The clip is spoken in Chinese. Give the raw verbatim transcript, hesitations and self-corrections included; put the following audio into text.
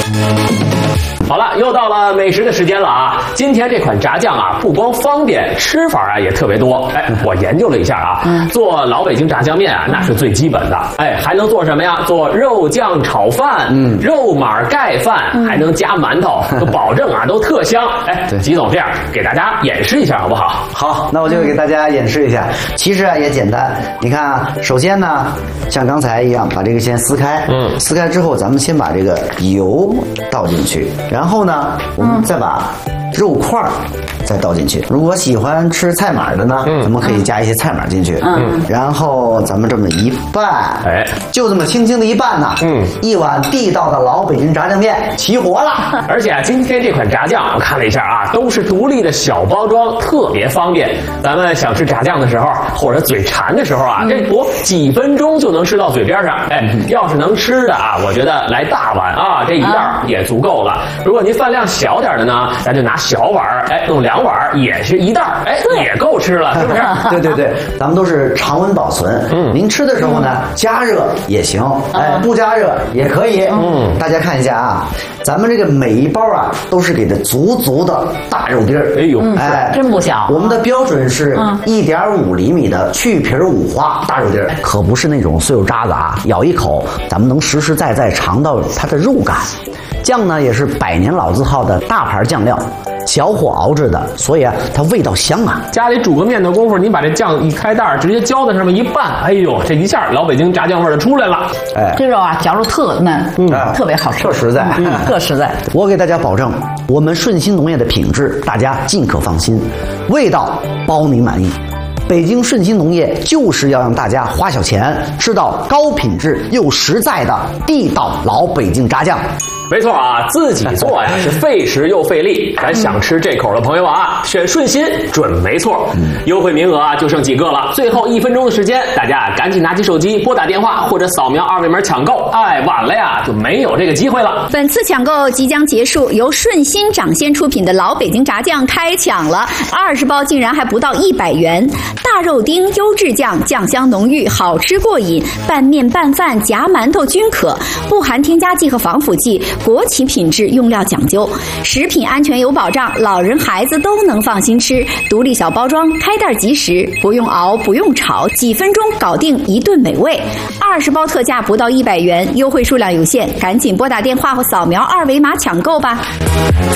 好了，又到了美食的时间了啊！今天这款炸酱啊，不光方便，吃法啊也特别多。哎，我研究了一下啊，嗯、做老北京炸酱面啊，那是最基本的。哎，还能做什么呀？做肉酱炒饭，嗯，肉码盖饭，嗯、还能加馒头，就保证啊都特香。哎，吉总这样给大家演示一下好不好？ 好，那我就给大家演示一下。其实啊也简单，你看啊，首先呢，像刚才一样，把这个先撕开，嗯，撕开之后，咱们先把这个油倒进去。然后呢，我们再把肉块再倒进去。如果喜欢吃菜码的呢，嗯、咱们可以加一些菜码进去。嗯，然后咱们这么一拌，哎，就这么轻轻的一拌呢，嗯，一碗地道的老北京炸酱面齐活了。 而且啊，今天这款炸酱我看了一下啊，都是独立的小包装，特别方便。咱们想吃炸酱的时候，或者嘴馋的时候啊，嗯、这不几分钟就能吃到嘴边上。哎，要是能吃的啊，我觉得来大碗啊，这一袋也足够了。如果您饭量小点的呢，咱就拿小碗，哎，弄两碗也是一袋，哎，也够吃了，是不是？ 对对对，咱们都是常温保存。嗯，您吃的时候呢，加热也行，哎，不加热也可以。嗯，大家看一下啊，咱们这个每一包啊，都是给的足足的大肉丁儿。哎呦， 哎，真不小。 我们的标准是一点五厘米的去皮五花大肉丁儿，可不是那种碎肉渣子啊，咬一口，咱们能实实在在尝到它的肉感。酱呢也是百年老字号的大牌酱料，小火熬制的，所以啊它味道香啊。 家里煮个面的功夫，你把这酱一开袋，直接浇在上面一拌，哎呦，这一下老北京炸酱味儿就出来了。 哎，这肉啊嚼着特嫩，嗯，特别好吃， 特实在， 嗯，特实在。 我给大家保证，我们顺鑫农业的品质，大家尽可放心，味道包您满意。北京顺鑫农业就是要让大家花小钱吃到高品质又实在的地道老北京炸酱。 没错啊，自己做呀是费时又费力，咱想吃这口的朋友啊，选顺鑫准没错。优惠名额啊就剩几个了，最后一分钟的时间，大家赶紧拿起手机拨打电话或者扫描二维码抢购。哎，晚了呀就没有这个机会了。 本次抢购即将结束，由顺鑫掌鲜出品的老北京炸酱开抢了，二十包竟然还不到一百元。大肉丁优质酱，酱香浓郁，好吃过瘾，拌面拌饭夹馒头均可，不含添加剂和防腐剂。国企品质，用料讲究，食品安全有保障，老人孩子都能放心吃。独立小包装，开袋即食，不用熬，不用炒，几分钟搞定一顿美味。二十包特价不到一百元，优惠数量有限，赶紧拨打电话或扫描二维码抢购吧。